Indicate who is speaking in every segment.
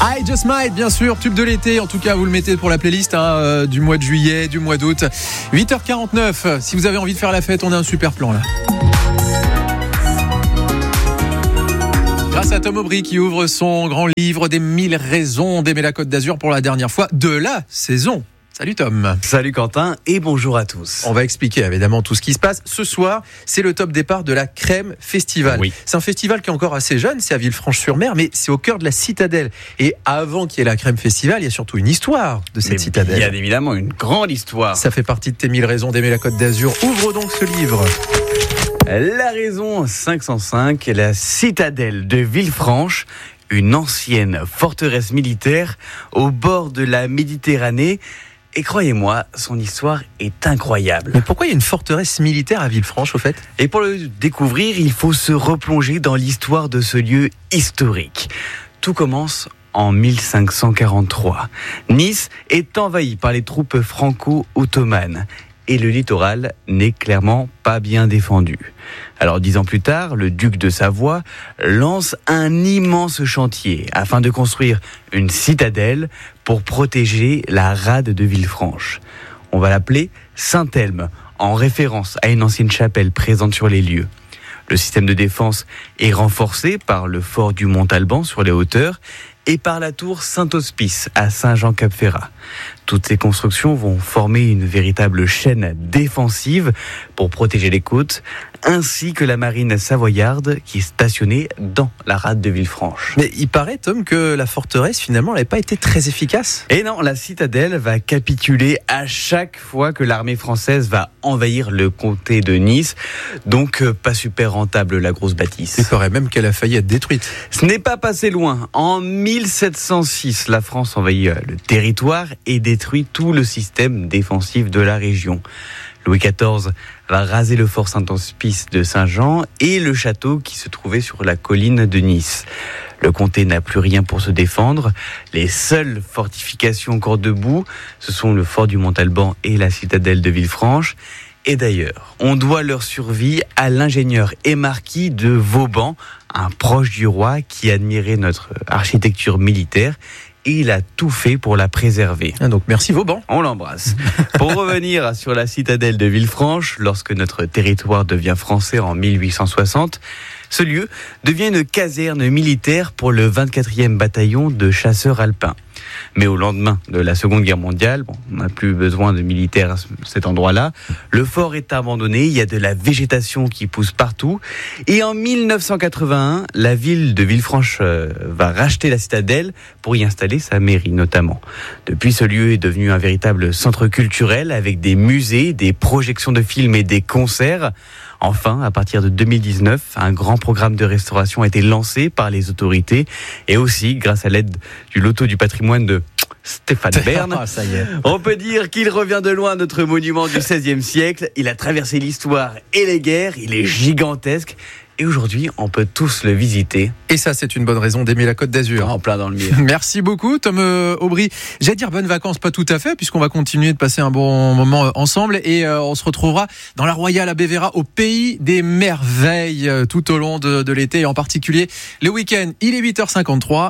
Speaker 1: I Just Might, bien sûr, tube de l'été. En tout cas, vous le mettez pour la playlist du mois de juillet, du mois d'août. 8h49. Si vous avez envie de faire la fête, on a un super plan là. Grâce à Tom Aubry qui ouvre son grand livre des 1000 raisons d'aimer la Côte d'Azur pour la dernière fois de la saison. Salut Tom.
Speaker 2: Salut Quentin et bonjour à tous.
Speaker 1: On va expliquer évidemment tout ce qui se passe. Ce soir, c'est le top départ de la Crème Festival.
Speaker 2: Oui.
Speaker 1: C'est un festival qui est encore assez jeune, c'est à Villefranche-sur-Mer, mais c'est au cœur de la citadelle. Et avant qu'il y ait la Crème Festival, il y a surtout une histoire de cette citadelle.
Speaker 2: Bien évidemment, une grande histoire.
Speaker 1: Ça fait partie de tes 1000 raisons d'aimer la Côte d'Azur. Ouvre donc ce livre.
Speaker 2: La raison 505, la citadelle de Villefranche, une ancienne forteresse militaire au bord de la Méditerranée. Et croyez-moi, son histoire est incroyable.
Speaker 1: Mais pourquoi il y a une forteresse militaire à Villefranche, au fait ?
Speaker 2: Et pour le découvrir, il faut se replonger dans l'histoire de ce lieu historique. Tout commence en 1543. Nice est envahie par les troupes franco-ottomanes. Et le littoral n'est clairement pas bien défendu. Alors 10 ans plus tard, le duc de Savoie lance un immense chantier afin de construire une citadelle pour protéger la rade de Villefranche. On va l'appeler Saint-Elme, en référence à une ancienne chapelle présente sur les lieux. Le système de défense est renforcé par le fort du Mont-Alban sur les hauteurs et par la tour Saint-Hospice à Saint-Jean-Cap-Ferrat. Toutes ces constructions vont former une véritable chaîne défensive pour protéger les côtes, ainsi que la marine savoyarde qui est stationnée dans la rade de Villefranche.
Speaker 1: Mais il paraît, Tom, que la forteresse, finalement, n'avait pas été très efficace.
Speaker 2: Et non, la citadelle va capituler à chaque fois que l'armée française va envahir le comté de Nice. Donc, pas super rentable, la grosse bâtisse.
Speaker 1: Il paraît même qu'elle a failli être détruite.
Speaker 2: Ce n'est pas passé loin. En 1706, la France envahit le territoire et détruit tout le système défensif de la région. Louis XIV va raser le fort Saint-Hospice de Saint-Jean et le château qui se trouvait sur la colline de Nice. Le comté n'a plus rien pour se défendre. Les seules fortifications encore debout, ce sont le fort du Mont-Alban et la citadelle de Villefranche. Et d'ailleurs, on doit leur survie à l'ingénieur et marquis de Vauban, un proche du roi qui admirait notre architecture militaire. Et il a tout fait pour la préserver.
Speaker 1: Ah, donc merci Vauban.
Speaker 2: On l'embrasse. Pour revenir sur la citadelle de Villefranche, lorsque notre territoire devient français en 1860, ce lieu devient une caserne militaire pour le 24e bataillon de chasseurs alpins. Mais au lendemain de la Seconde Guerre mondiale, on n'a plus besoin de militaires à cet endroit-là. Le fort est abandonné, il y a de la végétation qui pousse partout. Et en 1981, la ville de Villefranche va racheter la citadelle pour y installer sa mairie notamment. Depuis, ce lieu est devenu un véritable centre culturel avec des musées, des projections de films et des concerts. Enfin, à partir de 2019, un grand programme de restauration a été lancé par les autorités et aussi grâce à l'aide du loto du patrimoine de Stéphane Bern.
Speaker 1: Ah, ça y est.
Speaker 2: On peut dire qu'il revient de loin, notre monument du XVIe siècle. Il a traversé l'histoire et les guerres, il est gigantesque. Et aujourd'hui, on peut tous le visiter.
Speaker 1: Et ça, c'est une bonne raison d'aimer la Côte d'Azur.
Speaker 2: En plein dans le mire.
Speaker 1: Merci beaucoup, Tom Aubry. J'allais dire bonnes vacances, pas tout à fait, puisqu'on va continuer de passer un bon moment ensemble. Et on se retrouvera dans la Royale à Bévéra, au pays des merveilles, tout au long de l'été, et en particulier le week-end. Il est 8h53.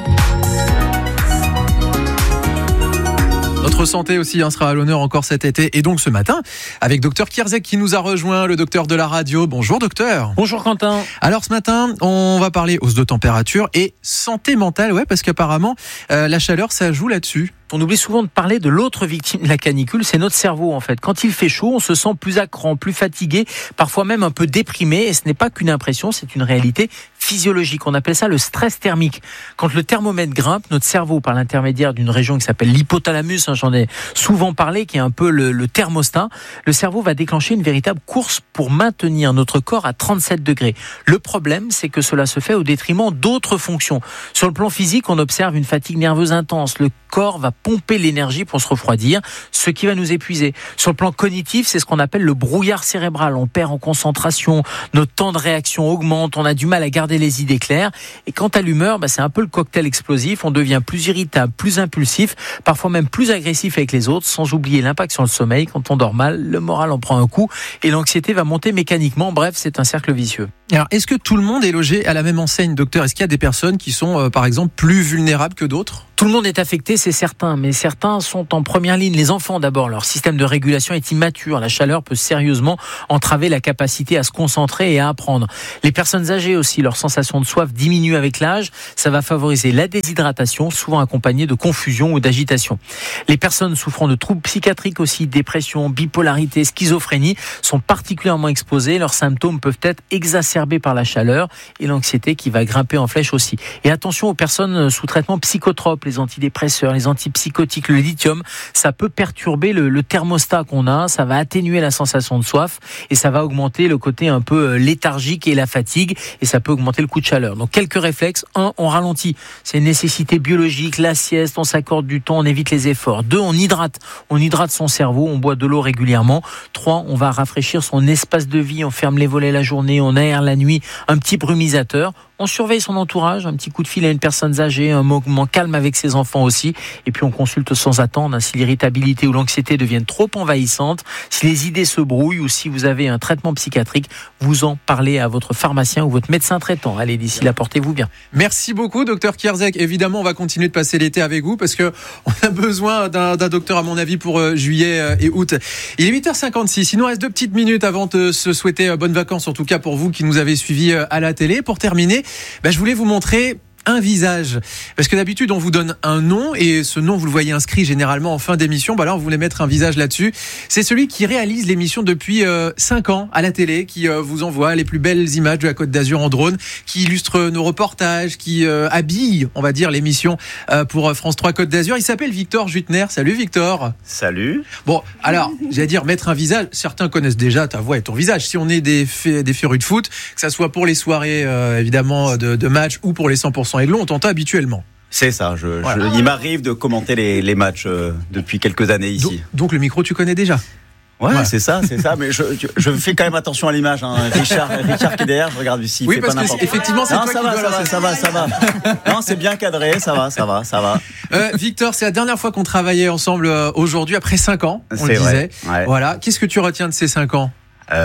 Speaker 1: Notre santé aussi sera à l'honneur encore cet été et donc ce matin avec Dr Kierzek qui nous a rejoint, le docteur de la radio. Bonjour docteur.
Speaker 3: Bonjour Quentin.
Speaker 1: Alors ce matin, on va parler hausse de température et santé mentale, parce qu'apparemment la chaleur ça joue là-dessus.
Speaker 3: On oublie souvent de parler de l'autre victime de la canicule, c'est notre cerveau en fait. Quand il fait chaud, on se sent plus à cran, plus fatigué, parfois même un peu déprimé. Et ce n'est pas qu'une impression, c'est une réalité physiologique. On appelle ça le stress thermique. Quand le thermomètre grimpe, notre cerveau, par l'intermédiaire d'une région qui s'appelle l'hypothalamus, j'en ai souvent parlé, qui est un peu le thermostat, le cerveau va déclencher une véritable course pour maintenir notre corps à 37 degrés. Le problème, c'est que cela se fait au détriment d'autres fonctions. Sur le plan physique, on observe une fatigue nerveuse intense. Le corps va pomper l'énergie pour se refroidir, ce qui va nous épuiser. Sur le plan cognitif, c'est ce qu'on appelle le brouillard cérébral. On perd en concentration, notre temps de réaction augmente, on a du mal à garder garder les idées claires. Et quant à l'humeur, c'est un peu le cocktail explosif. On devient plus irritable, plus impulsif, parfois même plus agressif avec les autres, sans oublier l'impact sur le sommeil. Quand on dort mal, le moral en prend un coup et l'anxiété va monter mécaniquement. Bref, c'est un cercle vicieux.
Speaker 1: Alors, est-ce que tout le monde est logé à la même enseigne, docteur ? Est-ce qu'il y a des personnes qui sont, par exemple, plus vulnérables que d'autres ?
Speaker 3: Tout le monde est affecté, c'est certain, mais certains sont en première ligne. Les enfants d'abord, leur système de régulation est immature. La chaleur peut sérieusement entraver la capacité à se concentrer et à apprendre. Les personnes âgées aussi, leur sensation de soif diminue avec l'âge. Ça va favoriser la déshydratation, souvent accompagnée de confusion ou d'agitation. Les personnes souffrant de troubles psychiatriques aussi, dépression, bipolarité, schizophrénie, sont particulièrement exposées. Leurs symptômes peuvent être exacerbés par la chaleur et l'anxiété qui va grimper en flèche aussi. Et attention aux personnes sous traitement psychotrope, les antidépresseurs, les antipsychotiques, le lithium, ça peut perturber le thermostat qu'on a, ça va atténuer la sensation de soif et ça va augmenter le côté un peu léthargique et la fatigue et ça peut augmenter le coup de chaleur. Donc quelques réflexes. 1, on ralentit. C'est une nécessité biologique, la sieste, on s'accorde du temps, on évite les efforts. 2, on hydrate. On hydrate son cerveau, on boit de l'eau régulièrement. 3, on va rafraîchir son espace de vie, on ferme les volets la journée, on aère la nuit, un petit brumisateur. On surveille son entourage, un petit coup de fil à une personne âgée, un moment calme avec ses enfants aussi. Et puis on consulte sans attendre si l'irritabilité ou l'anxiété deviennent trop envahissantes, si les idées se brouillent ou si vous avez un traitement psychiatrique, vous en parlez à votre pharmacien ou votre médecin traitant. Allez, d'ici là, portez-vous bien.
Speaker 1: Merci beaucoup, docteur Kierzek. Évidemment, on va continuer de passer l'été avec vous parce que on a besoin d'un docteur, à mon avis, pour juillet et août. Il est 8h56. Il nous reste 2 petites minutes avant de se souhaiter bonnes vacances, en tout cas pour vous qui nous avez suivis à la télé. Pour terminer, je voulais vous montrer un visage. Parce que d'habitude, on vous donne un nom et ce nom, vous le voyez inscrit généralement en fin d'émission. Là, on voulait mettre un visage là-dessus. C'est celui qui réalise l'émission depuis 5 ans à la télé, qui vous envoie les plus belles images de la Côte d'Azur en drone, qui illustre nos reportages, qui habille, on va dire, l'émission pour France 3 Côte d'Azur. Il s'appelle Victor Jutner. Salut Victor.
Speaker 4: Salut.
Speaker 1: Bon, alors, j'allais dire mettre un visage. Certains connaissent déjà ta voix et ton visage. Si on est des férus de foot, que ça soit pour les soirées évidemment de match ou pour les 100% et de l'eau, on t'entend habituellement.
Speaker 4: C'est ça, il m'arrive de commenter les matchs depuis quelques années ici.
Speaker 1: Donc le micro, tu connais déjà ?
Speaker 4: Ouais, c'est ça, mais je fais quand même attention à l'image. Richard qui est derrière, je regarde ici.
Speaker 1: Oui, parce que effectivement, c'est toi qui dois.
Speaker 4: Ça va. Non, c'est bien cadré, ça va.
Speaker 1: Victor, c'est la dernière fois qu'on travaillait ensemble aujourd'hui, après 5 ans, on le disait.
Speaker 4: Ouais.
Speaker 1: Voilà, qu'est-ce que tu retiens de ces 5 ans ?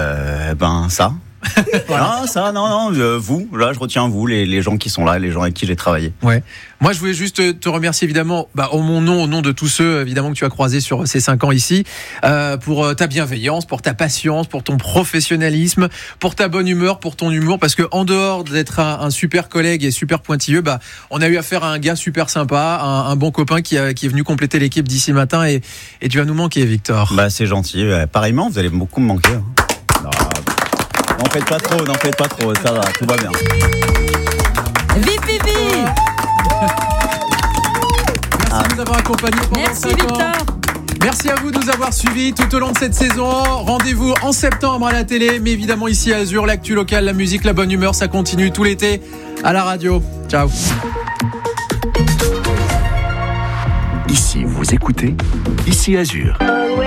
Speaker 4: Ça. Voilà. Non, vous, là, je retiens vous, les gens qui sont là, les gens avec qui j'ai travaillé.
Speaker 1: Ouais. Moi, je voulais juste te remercier évidemment, au nom de tous ceux évidemment que tu as croisés sur ces 5 ans ici, pour ta bienveillance, pour ta patience, pour ton professionnalisme, pour ta bonne humeur, pour ton humour, parce que en dehors d'être un super collègue et super pointilleux, on a eu affaire à un gars super sympa, un bon copain qui est venu compléter l'équipe d'ici matin et tu vas nous manquer, Victor.
Speaker 4: C'est gentil. Pareillement, vous allez beaucoup me manquer. N'en faites pas trop, ça va, tout va bien.
Speaker 5: Vipi.
Speaker 1: Merci de nous avoir accompagnés pendant 5 ans. Merci à vous de nous avoir suivis tout au long de cette saison. Rendez-vous en septembre à la télé, mais évidemment ici à Azur, l'actu locale, la musique, la bonne humeur, ça continue tout l'été à la radio. Ciao.
Speaker 6: Ici, vous écoutez Ici Azur.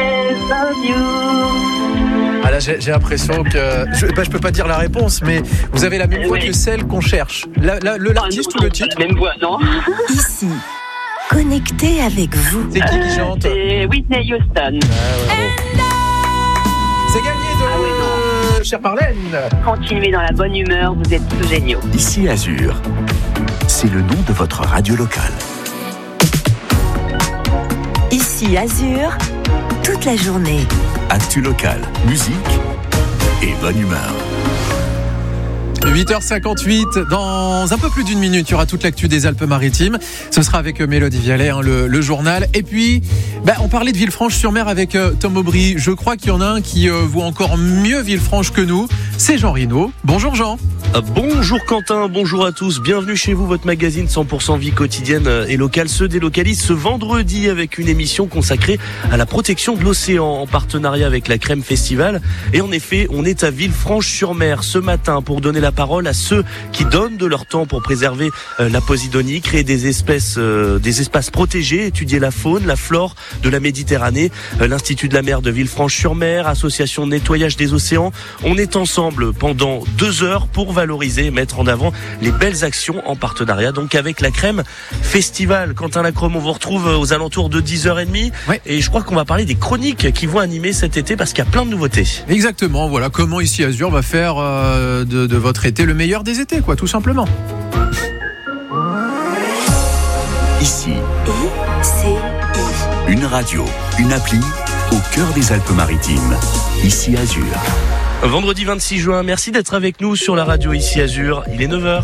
Speaker 1: Là, j'ai l'impression que je peux pas dire la réponse, mais vous avez la même voix que celle qu'on cherche. L'artiste ou le titre ?
Speaker 7: Même voix, non.
Speaker 5: Ici, connecté avec vous.
Speaker 1: C'est qui chante ?
Speaker 7: C'est Whitney Houston.
Speaker 1: C'est gagné de chère Marlène.
Speaker 7: Continuez dans la bonne humeur, vous êtes tous géniaux.
Speaker 6: Ici Azur, c'est le nom de votre radio locale.
Speaker 5: Ici Azur, toute la journée.
Speaker 6: Actu locale, musique et bonne humeur.
Speaker 1: 8h58, dans un peu plus d'1 minute, il y aura toute l'actu des Alpes-Maritimes. Ce sera avec Mélodie Vialet, le journal. Et puis, on parlait de Villefranche-sur-Mer avec Tom Aubry. Je crois qu'il y en a un qui voit encore mieux Villefranche que nous. C'est Jean Rino. Bonjour Jean.
Speaker 8: Bonjour Quentin, bonjour à tous. Bienvenue chez vous, votre magazine 100% vie quotidienne et locale se délocalise ce vendredi avec une émission consacrée à la protection de l'océan en partenariat avec la Crème Festival. Et en effet, on est à Villefranche-sur-Mer ce matin pour donner la la parole à ceux qui donnent de leur temps pour préserver la Posidonie, créer des espaces protégés, étudier la faune, la flore de la Méditerranée. L'Institut de la mer de Villefranche-sur-Mer, association de nettoyage des océans. On est ensemble pendant 2 heures pour valoriser et mettre en avant les belles actions en partenariat donc avec la Crème Festival. Quentin Lacrome, on vous retrouve aux alentours de 10h30.
Speaker 1: Ouais.
Speaker 8: Et je crois qu'on va parler des chroniques qui vont animer cet été parce qu'il y a plein de nouveautés.
Speaker 1: Exactement, voilà comment ici Azur va faire de votre été le meilleur des étés, quoi, tout simplement.
Speaker 6: Ici, une radio, une appli au cœur des Alpes-Maritimes. Ici Azur.
Speaker 8: Vendredi 26 juin, merci d'être avec nous sur la radio Ici Azur. Il est 9h.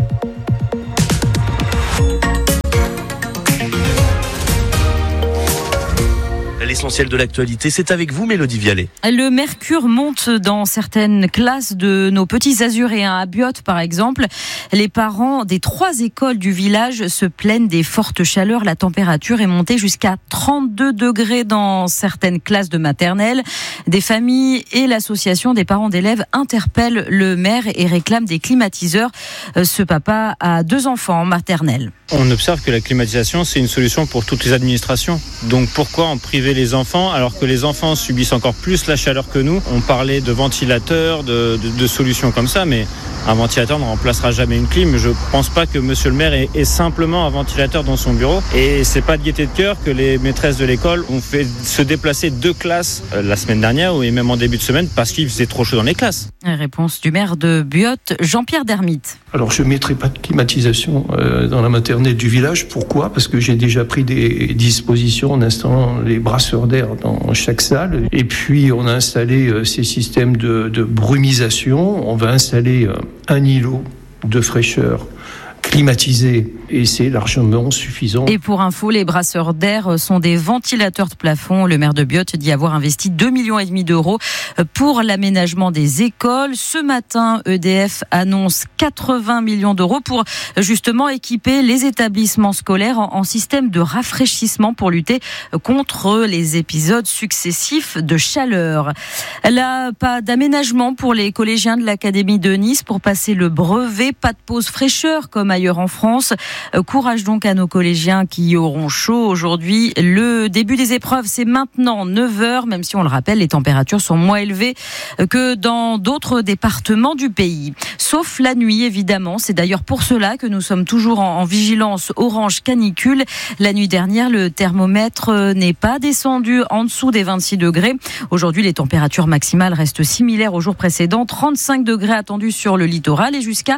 Speaker 8: L'essentiel de l'actualité, c'est avec vous, Mélodie Vialet.
Speaker 9: Le mercure monte dans certaines classes de nos petits azuréens. À Biot, par exemple, les parents des 3 écoles du village se plaignent des fortes chaleurs. La température est montée jusqu'à 32 degrés dans certaines classes de maternelle. Des familles et l'association des parents d'élèves interpellent le maire et réclament des climatiseurs. Ce papa a 2 enfants en maternelle.
Speaker 10: On observe que la climatisation, c'est une solution pour toutes les administrations. Donc pourquoi en priver les enfants alors que les enfants subissent encore plus la chaleur que nous? On parlait de ventilateurs, de solutions comme ça, mais un ventilateur ne remplacera jamais une clim. Je ne pense pas que monsieur le maire ait simplement un ventilateur dans son bureau. Et c'est pas de gaieté de cœur que les maîtresses de l'école ont fait se déplacer 2 classes la semaine dernière et même en début de semaine parce qu'il faisait trop chaud dans les classes.
Speaker 9: Réponse du maire de Biot, Jean-Pierre Dermite.
Speaker 11: Alors je ne mettrai pas de climatisation dans la maternelle du village. Pourquoi ? Parce que j'ai déjà pris des dispositions en installant les brasseurs d'air dans chaque salle. Et puis on a installé ces systèmes de brumisation. On va installer un îlot de fraîcheur climatisé et c'est largement suffisant.
Speaker 9: Et pour info, les brasseurs d'air sont des ventilateurs de plafond. Le maire de Biot dit avoir investi 2,5 millions d'euros pour l'aménagement des écoles. Ce matin, EDF annonce 80 millions d'euros pour justement équiper les établissements scolaires en système de rafraîchissement pour lutter contre les épisodes successifs de chaleur. Là, pas d'aménagement pour les collégiens de l'Académie de Nice pour passer le brevet. Pas de pause fraîcheur comme ailleurs en France. Courage donc à nos collégiens qui auront chaud aujourd'hui. Le début des épreuves, c'est maintenant 9h, même si on le rappelle, les températures sont moins élevées que dans d'autres départements du pays. Sauf la nuit, évidemment. C'est d'ailleurs pour cela que nous sommes toujours en vigilance orange canicule. La nuit dernière, le thermomètre n'est pas descendu en dessous des 26 degrés. Aujourd'hui, les températures maximales restent similaires aux jours précédents. 35 degrés attendus sur le littoral et jusqu'à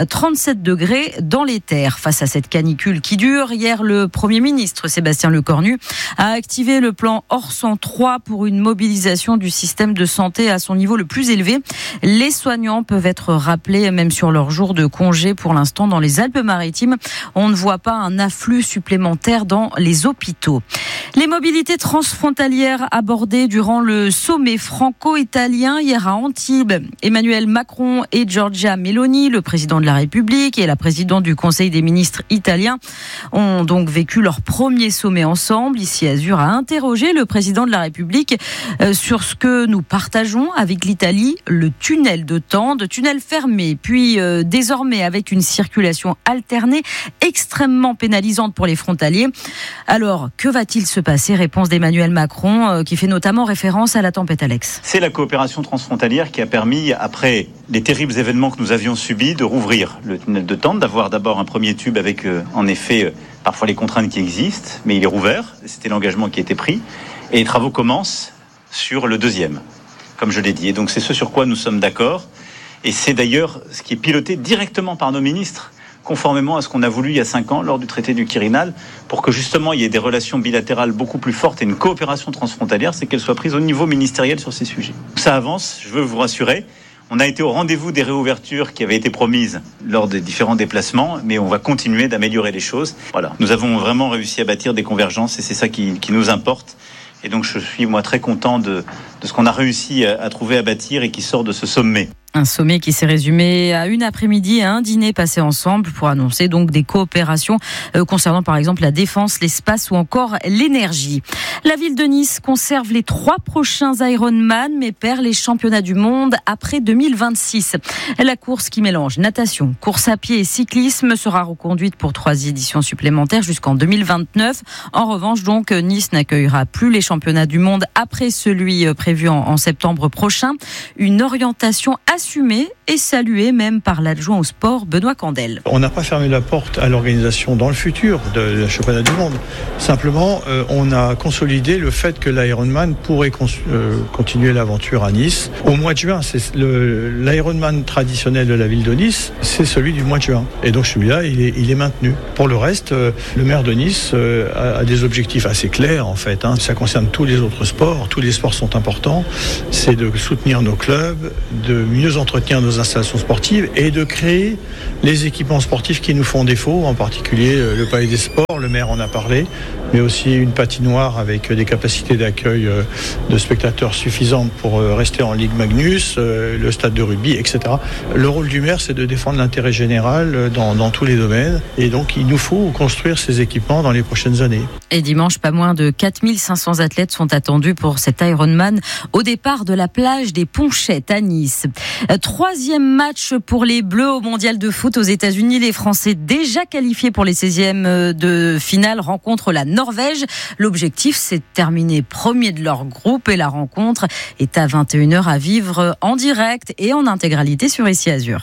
Speaker 9: 37 degrés dans les terres. Face à cette canicule qui dure, hier, le Premier ministre Sébastien Lecornu a activé le plan Orsan 3 pour une mobilisation du système de santé à son niveau le plus élevé. Les soignants peuvent être rappelés même sur leur jour de congé. Pour l'instant, dans les Alpes-Maritimes, on ne voit pas un afflux supplémentaire dans les hôpitaux. Les mobilités transfrontalières abordées durant le sommet franco-italien hier à Antibes. Emmanuel Macron et Giorgia Meloni, le président de la République et la présidente du Conseil des ministres italien, ont donc vécu leur premier sommet ensemble. Ici, Azur a interrogé le président de la République sur ce que nous partageons avec l'Italie, le tunnel de Tende, tunnel fermé, puis désormais avec une circulation alternée extrêmement pénalisante pour les frontaliers. Alors, que va-t-il se passer ? Réponse d'Emmanuel Macron, qui fait notamment référence à la tempête Alex.
Speaker 12: C'est la coopération transfrontalière qui a permis, après les terribles événements que nous avions subis, de rouvrir le tunnel de Tende, d'avoir d'abord un premier tube avec, en effet, parfois les contraintes qui existent, mais il est rouvert, c'était l'engagement qui était pris, et les travaux commencent sur le deuxième, comme je l'ai dit. Et donc c'est ce sur quoi nous sommes d'accord, et c'est d'ailleurs ce qui est piloté directement par nos ministres, conformément à ce qu'on a voulu il y a 5 ans lors du traité du Quirinal, pour que justement il y ait des relations bilatérales beaucoup plus fortes et une coopération transfrontalière, c'est qu'elle soit prise au niveau ministériel sur ces sujets. Ça avance, je veux vous rassurer. On a été au rendez-vous des réouvertures qui avaient été promises lors des différents déplacements, mais on va continuer d'améliorer les choses. Voilà, nous avons vraiment réussi à bâtir des convergences et c'est ça qui nous importe. Et donc je suis moi très content de ce qu'on a réussi à trouver, à bâtir et qui sort de ce sommet.
Speaker 9: Un sommet qui s'est résumé à une après-midi et à un dîner passé ensemble pour annoncer donc des coopérations concernant par exemple la défense, l'espace ou encore l'énergie. La ville de Nice conserve les 3 prochains Ironman mais perd les championnats du monde après 2026. La course qui mélange natation, course à pied et cyclisme sera reconduite pour 3 éditions supplémentaires jusqu'en 2029. En revanche, donc, Nice n'accueillera plus les championnats du monde après celui prévu en septembre prochain. Une orientation assumée et saluée même par l'adjoint au sport Benoît Candel.
Speaker 11: On n'a pas fermé la porte à l'organisation dans le futur de la championnat du monde. Simplement, on a consolidé le fait que l'Ironman pourrait continuer l'aventure à Nice au mois de juin. L'Ironman traditionnel de la ville de Nice, c'est celui du mois de juin. Et donc celui-là, il est maintenu. Pour le reste, le maire de Nice a des objectifs assez clairs en fait. Ça concerne tous les autres sports. Tous les sports sont importants. C'est de soutenir nos clubs, de mieux entretenir nos installations sportives et de créer les équipements sportifs qui nous font défaut, en particulier le Palais des Sports, le maire en a parlé, mais aussi une patinoire avec des capacités d'accueil de spectateurs suffisantes pour rester en Ligue Magnus, le stade de rugby, etc. Le rôle du maire, c'est de défendre l'intérêt général dans tous les domaines, et donc il nous faut construire ces équipements dans les prochaines années.
Speaker 9: Et dimanche, pas moins de 4500 athlètes sont attendus pour cet Ironman au départ de la plage des Ponchettes à Nice. 3e match pour les Bleus au mondial de foot aux États-Unis. Les Français déjà qualifiés pour les 16e de finale rencontrent la Norvège. L'objectif, c'est de terminer premier de leur groupe et la rencontre est à 21h à vivre en direct et en intégralité sur Ici Azur.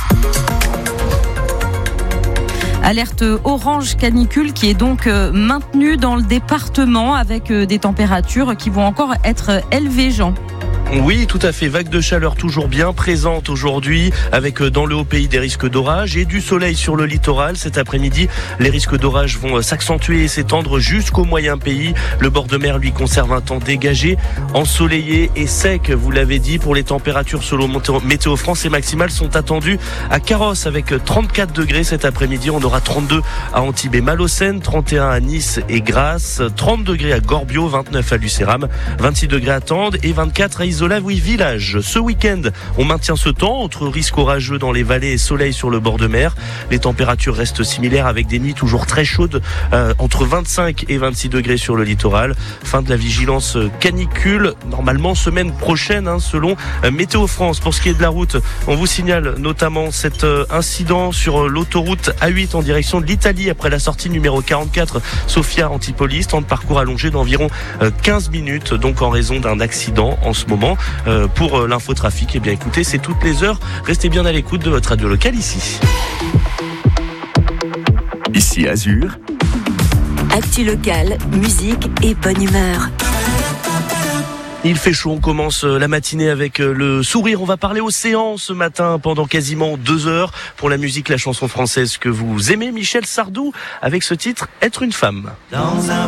Speaker 9: Alerte orange canicule qui est donc maintenue dans le département avec des températures qui vont encore être élevées, Jean.
Speaker 8: Oui, tout à fait. Vague de chaleur toujours bien présente aujourd'hui avec dans le haut pays des risques d'orage et du soleil sur le littoral. Cet après-midi, les risques d'orage vont s'accentuer et s'étendre jusqu'au moyen pays. Le bord de mer, lui, conserve un temps dégagé, ensoleillé et sec. Vous l'avez dit, pour les températures selon Météo France, les maximales sont attendues à Carrosse avec 34 degrés cet après-midi. On aura 32 à Antibes et Malocène, 31 à Nice et Grasse, 30 degrés à Gorbio, 29 à Lucéram, 26 degrés à Tende et 24 à Isola-Village. Ce week-end, on maintient ce temps entre risque orageux dans les vallées et soleil sur le bord de mer. Les températures restent similaires avec des nuits toujours très chaudes, entre 25 et 26 degrés sur le littoral. Fin de la vigilance canicule, normalement semaine prochaine, selon Météo France. Pour ce qui est de la route, on vous signale notamment cet incident sur l'autoroute A8 en direction de l'Italie après la sortie numéro 44 Sofia Antipolis. Temps de parcours allongé d'environ 15 minutes, donc en raison d'un accident en ce moment. Pour l'infotrafic, eh bien écoutez, c'est toutes les heures. Restez bien à l'écoute de votre radio locale ici.
Speaker 6: Ici Azur.
Speaker 5: Actu locale, musique et bonne humeur.
Speaker 8: Il fait chaud, on commence la matinée avec le sourire. On va parler océan ce matin pendant quasiment 2 heures. Pour la musique, la chanson française que vous aimez, Michel Sardou, avec ce titre « Être une femme ». Dans un